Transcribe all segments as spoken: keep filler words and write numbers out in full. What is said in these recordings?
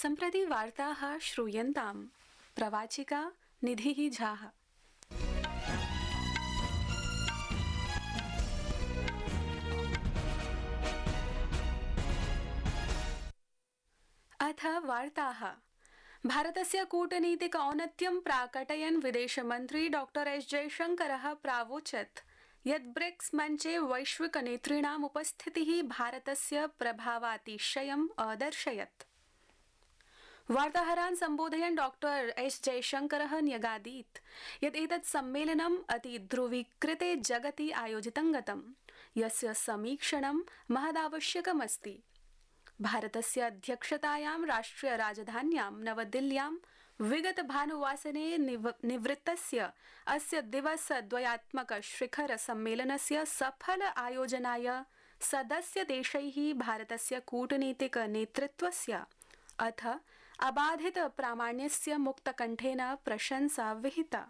सम्प्रति वार्ताः श्रूयन्ताम् प्रवाचिका निधिः झाः। अथ वार्ताः। भारतस्य कूटनीतिक औन्नत्यं प्राकटयन् विदेशमन्त्री डॉक्टर एस जयशंकरः प्रावोचत् यत् ब्रिक्स मञ्चे वैश्विक नेतॄणाम् उपस्थितिः भारतस्य प्रभावातिशयम् अदर्शयत्। वार्ताहरान् सम्बोधयन् डॉक्टर एस जयशंकरः न्यगादीत् यत् एतत् सम्मेलनम् अति ध्रुवीकृते जगति आयोजितं गतं, यस्य समीक्षणं महदावश्यकमस्ति। भारतस्य अध्यक्षतायां राष्ट्रिय राजधान्यां नवदिल्ल्यां विगत भानुवासरे निवृत्तस्य अस्य दिवसद्वयात्मक शिखर सम्मेलनस्य सफल आयोजनाय सदस्य देशैः भारतस्य कूटनीतिक नेतृत्वस्य अथ अबाधित प्रामाण्यस्य मुक्तकण्ठेन प्रशंसा विहिता।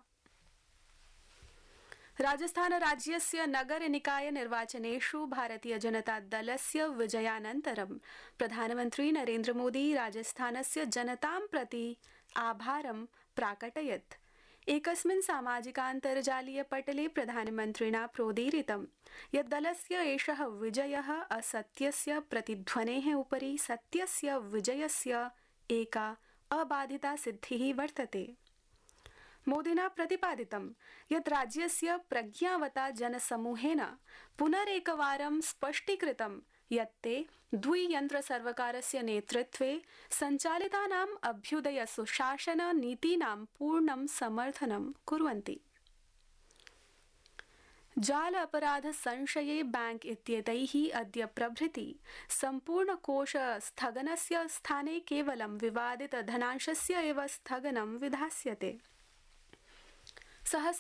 राजस्थान राज्यस्य नगर निकाय निर्वाचनेषु भारतीय जनता दलस्य विजयानन्तरं प्रधानमन्त्री नरेन्द्र मोदी राजस्थानस्य जनतां प्रति आभारं प्राकटयत्। एकस्मिन् सामाजिकान्तर्जालीय पटले प्रधानमन्त्रिणा प्रोदीरितं यत् दलस्य एषः विजयः असत्यस्य प्रतिध्वनेः उपरि सत्यस्य विजयस्य एका अबाधिता सिद्धिः वर्तते। मोदिना प्रतिपादितं यत् राज्यस्य प्रज्ञावता जनसमूहेन पुनरेकवारं स्पष्टीकृतं यत् ते द्वियन्त्र सर्वकारस्य नेतृत्वे सञ्चालितानाम् अभ्युदय सुशासन नीतीनां पूर्णं समर्थनं कुर्वन्ति। जाल अपराध संशये बैंक इत्येतैः अद्य प्रभृति सम्पूर्ण कोष स्थगनस्य स्थाने केवलं विवादित धनांशस्य एव स्थगनं विधास्यते। सहस्र